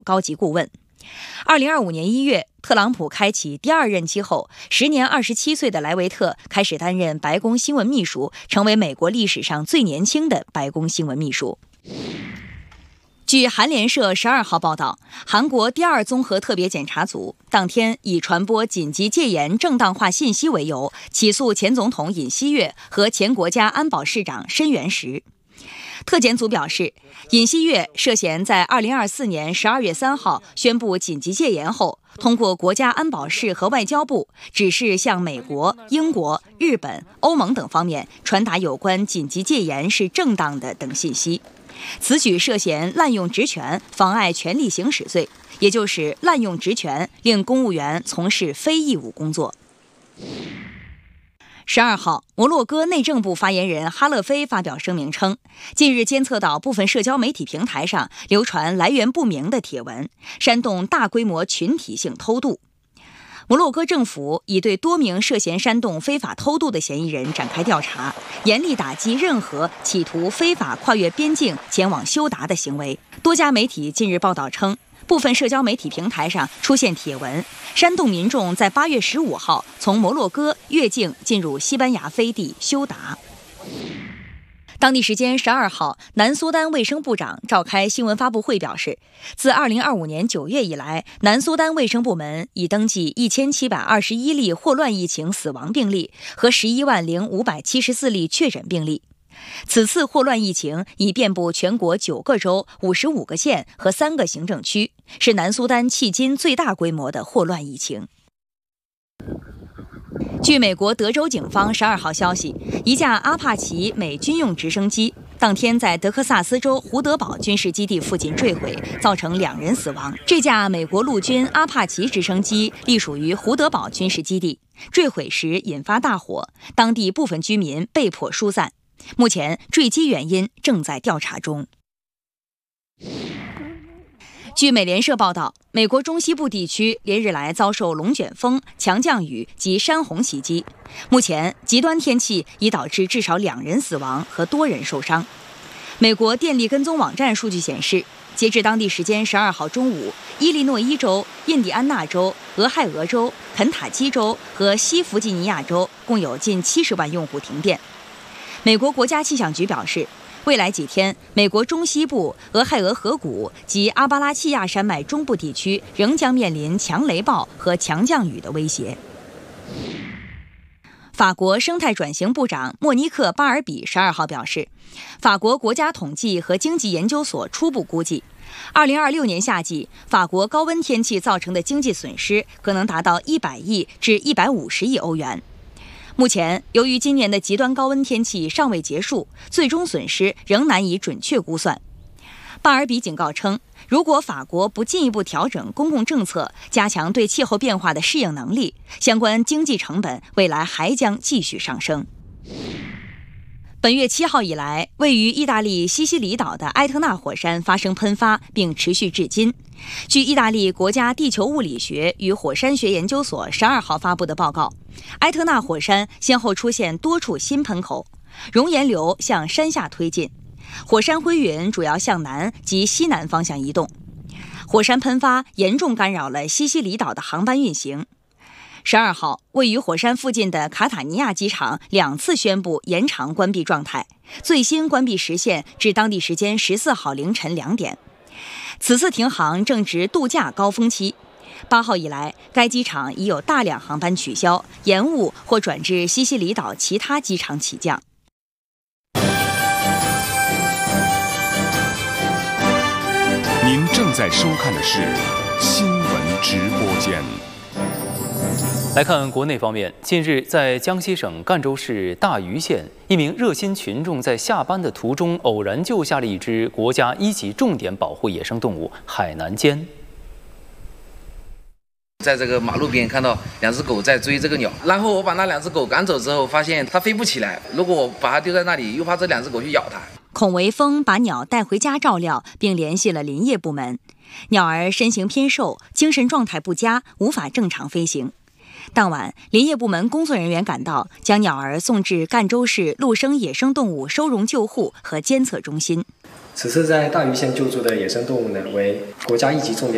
高级顾问。2025年1月，特朗普开启第2任期后，时年27岁的莱维特开始担任白宫新闻秘书，成为美国历史上最年轻的白宫新闻秘书。据韩联社12号报道，韩国第2综合特别检察组当天以传播紧急戒严正当化信息为由，起诉前总统尹锡悦和前国家安保市长申元实。特检组表示，尹锡悦涉嫌在2024年12月3号宣布紧急戒严后，通过国家安保室和外交部指示向美国、英国、日本、欧盟等方面传达有关紧急戒严是正当的等信息。此举涉嫌滥用职权、妨碍权力行使罪，也就是滥用职权令公务员从事非义务工作。12号，摩洛哥内政部发言人哈勒菲发表声明称，近日监测到部分社交媒体平台上流传来源不明的帖文，煽动大规模群体性偷渡。摩洛哥政府已对多名涉嫌煽动非法偷渡的嫌疑人展开调查，严厉打击任何企图非法跨越边境前往休达的行为。多家媒体近日报道称，部分社交媒体平台上出现帖文，煽动民众在8月15号从摩洛哥越境进入西班牙飞地休达。当地时间12号，南苏丹卫生部长召开新闻发布会表示，自2025年9月以来，南苏丹卫生部门已登记1721例霍乱疫情死亡病例和110574例确诊病例。此次霍乱疫情已遍布全国9个州、55个县和3个行政区，是南苏丹迄今最大规模的霍乱疫情。据美国德州警方12号消息，一架阿帕奇美军用直升机当天在德克萨斯州胡德堡军事基地附近坠毁，造成2人死亡。这架美国陆军阿帕奇直升机隶属于胡德堡军事基地，坠毁时引发大火，当地部分居民被迫疏散。目前坠机原因正在调查中。据美联社报道，美国中西部地区连日来遭受龙卷风、强降雨及山洪袭击。目前，极端天气已导致至少2人死亡和多人受伤。美国电力跟踪网站数据显示，截至当地时间12号中午，伊利诺伊州、印第安纳州、俄亥俄州、肯塔基州和西弗吉尼亚州共有近70万用户停电。美国国家气象局表示，未来几天，美国中西部、俄亥俄河谷及阿巴拉契亚山脉中部地区仍将面临强雷暴和强降雨的威胁。法国生态转型部长莫尼克·巴尔比12号表示，法国国家统计和经济研究所初步估计，2026年夏季法国高温天气造成的经济损失可能达到100亿至150亿欧元。目前，由于今年的极端高温天气尚未结束，最终损失仍难以准确估算。巴尔比警告称，如果法国不进一步调整公共政策，加强对气候变化的适应能力，相关经济成本未来还将继续上升。本月7号以来，位于意大利西西里岛的埃特纳火山发生喷发，并持续至今。据意大利国家地球物理学与火山学研究所12号发布的报告，埃特纳火山先后出现多处新喷口，熔岩流向山下推进，火山灰云主要向南及西南方向移动。火山喷发严重干扰了西西里岛的航班运行。12号，位于火山附近的卡塔尼亚机场2次宣布延长关闭状态，最新关闭时限至当地时间14号凌晨2点。此次停航正值度假高峰期。8号以来，该机场已有大量航班取消、延误或转至西西里岛其他机场起降。 您正在收看的是新闻直播间。 来看国内方面，近日在江西省赣州市大余县，一名热心群众在下班的途中偶然救下了一只国家1级重点保护野生动物海南尖。 在这个马路边看到2只狗在追这个鸟，然后我把那2只狗赶走之后，发现它飞不起来。如果我把它丢在那里，又怕这2只狗去咬它。 孔维峰把鸟带回家照料，并联系了林业部门。鸟儿身形偏瘦，精神状态不佳，无法正常飞行。当晚，林业部门工作人员赶到，将鸟儿送至赣州市陆生野生动物收容救护和监测中心。 此次在大余县救助的野生动物呢，为国家1级重点